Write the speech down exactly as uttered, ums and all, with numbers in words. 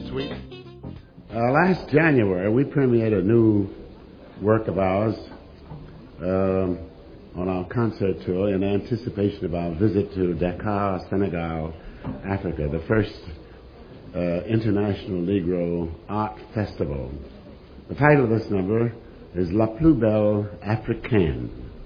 Suite? Uh, last January, we premiered a new work of ours um, on our concert tour in anticipation of our visit to Dakar, Senegal, Africa, the first uh, International Negro Art Festival. The title of this number is La Plus Belle Africaine.